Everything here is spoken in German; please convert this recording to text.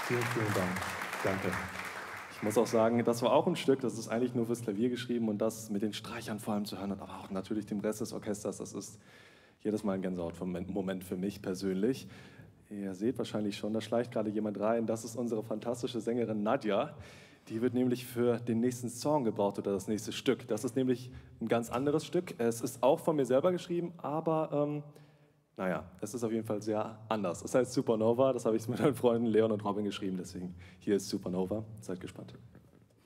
Vielen, vielen Dank. Danke. Ich muss auch sagen, das war auch ein Stück, das ist eigentlich nur fürs Klavier geschrieben und das mit den Streichern vor allem zu hören und aber auch natürlich dem Rest des Orchesters, das ist jedes Mal ein Gänsehautmoment für mich persönlich. Ihr seht wahrscheinlich schon, da schleicht gerade jemand rein. Das ist unsere fantastische Sängerin Nadja. Die wird nämlich für den nächsten Song gebraucht oder das nächste Stück. Das ist nämlich ein ganz anderes Stück. Es ist auch von mir selber geschrieben, aber naja, es ist auf jeden Fall sehr anders. Es heißt Supernova, das habe ich mit meinen Freunden Leon und Robin geschrieben, deswegen hier ist Supernova. Seid gespannt.